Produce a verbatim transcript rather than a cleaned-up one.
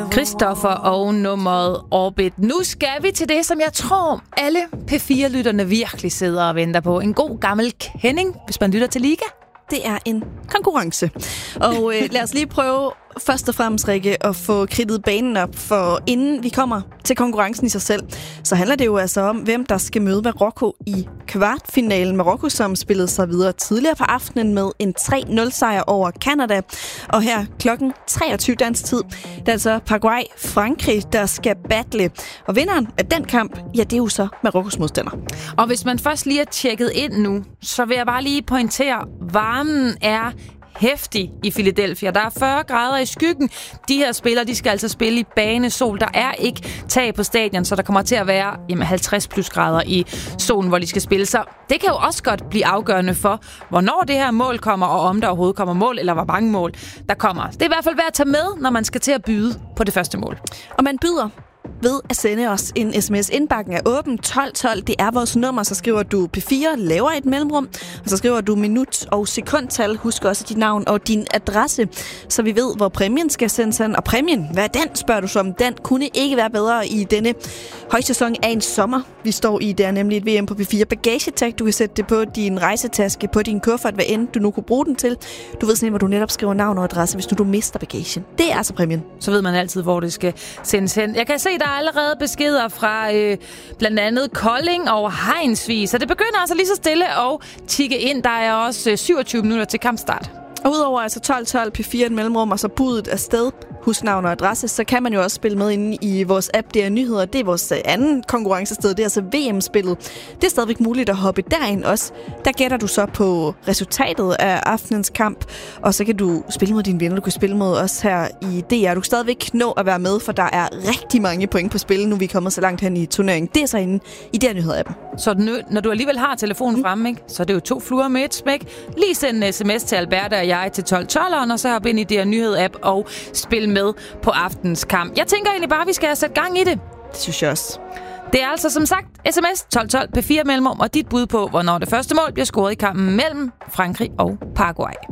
Christoffer og nummeret Orbit. Nu skal vi til det, som jeg tror, alle P fire-lytterne virkelig sidder og venter på. En god gammel kending, hvis man lytter til Liga. Det er en konkurrence. Og øh, lad os lige prøve først og fremmest, Rikke, at få kridtet banen op. For inden vi kommer til konkurrencen i sig selv, så handler det jo altså om, hvem der skal møde Marokko i kvartfinalen. Marokko, som spillede sig videre tidligere på aftenen med en tre nul sejr over Canada. Og her klokken treogtyve dansk tid, det er altså Paraguay-Frankrig, der skal battle. Og vinderen af den kamp, ja, det er jo så Marokkos modstander. Og hvis man først lige er tjekket ind nu, så vil jeg bare lige pointere, varmen er heftig i Philadelphia. Der er fyrre grader i skyggen. De her spillere, de skal altså spille i banesol. Der er ikke tag på stadion, så der kommer til at være jamen, halvtreds plus grader i solen, hvor de skal spille. Så det kan jo også godt blive afgørende for, hvornår det her mål kommer, og om der overhovedet kommer mål, eller hvor mange mål der kommer. Det er i hvert fald værd at tage med, når man skal til at byde på det første mål. Og man byder ved at sende os en sms. Indbakken er åben tolv tolv. Det er vores nummer. Så skriver du P fire, laver et mellemrum, og så skriver du minut og sekundtal. Husk også dit navn og din adresse, så vi ved, hvor præmien skal sendes hen. Og præmien, hvad er den, spørger du som? Den kunne ikke være bedre i denne højsæson af en sommer, vi står i. Det er nemlig et V M på P fire bagagetag. Du kan sætte det på din rejsetaske, på din kuffert, hvad end du nu kunne bruge den til. Du ved sådan, hvor du netop skriver navn og adresse, hvis nu du mister bagagen. Det er altså præmien. Så ved man altid, hvor det skal sendes hen. Jeg kan se, der er allerede beskeder fra øh, blandt andet Kolding og Hejnsvig, så det begynder altså lige så stille at tikke ind. Der er også øh, syvogtyve minutter til kampstart. Og udover altså tolv tolv P fire et mellemrum og så budet afsted, husk navn og adresse, så kan man jo også spille med inde i vores app. Det er nyheder. Det er vores anden konkurrencested. Det er altså V M-spillet. Det er stadigvæk muligt at hoppe derind også. Der gætter du så på resultatet af aftenens kamp, og så kan du spille mod dine venner. Du kan spille mod os her i D R. Du kan stadigvæk nå at være med, for der er rigtig mange point på spil, nu vi er kommet så langt hen i turneringen. Det er så inde i D R Nyheder-appen. Så når du alligevel har telefonen mm. fremme, ikke, så er det jo to fluer med et smæk. Lige send en sms til Alberta og jeg til tolv tolv, og så hop ind i D R Nyheder-app og spil med på aftens kamp. Jeg tænker egentlig bare, at vi skal sætte gang i det. Det synes jeg også. Det er altså som sagt sms tolv tolv P fire mellemrum og dit bud på, hvornår det første mål bliver scoret i kampen mellem Frankrig og Paraguay.